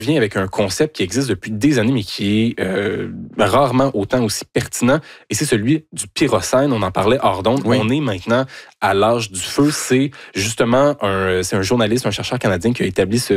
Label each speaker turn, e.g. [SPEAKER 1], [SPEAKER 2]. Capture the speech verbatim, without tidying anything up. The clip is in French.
[SPEAKER 1] vient avec un concept qui existe depuis des années, mais qui est euh, rarement autant aussi pertinent, et c'est celui du pyrocène. On en parlait hors d'onde.
[SPEAKER 2] Oui.
[SPEAKER 1] On est maintenant à l'âge du feu. C'est justement un, c'est un journaliste, un chercheur canadien qui a établi ce,